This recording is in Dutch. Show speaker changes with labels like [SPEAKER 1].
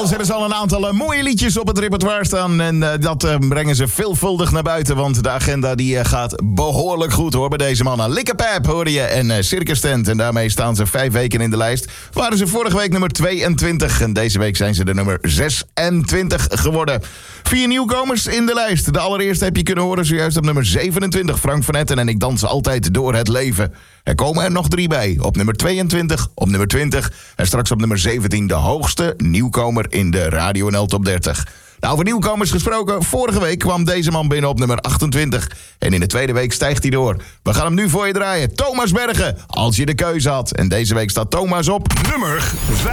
[SPEAKER 1] Inmiddels hebben ze al een aantal mooie liedjes op het repertoire staan. En dat brengen ze veelvuldig naar buiten. Want de agenda die gaat behoorlijk goed hoor bij deze mannen. Likkerpijp hoorde je en Circus Tent. En daarmee staan ze 5 weken in de lijst. Waren ze vorige week nummer 22. En deze week zijn ze de nummer 26 geworden. 4 nieuwkomers in de lijst. De allereerste heb je kunnen horen zojuist op nummer 27. Frank van Etten en Ik dans altijd door het leven. Er komen er nog 3 bij. Op nummer 22, op nummer 20 en straks op nummer 17 de hoogste nieuwkomer in de Radio NL Top 30. Nou, over nieuwkomers gesproken, vorige week kwam deze man binnen op nummer 28. En in de tweede week stijgt hij door. We gaan hem nu voor je draaien. Thomas Bergen, als je de keuze had. En deze week staat Thomas op
[SPEAKER 2] nummer 25.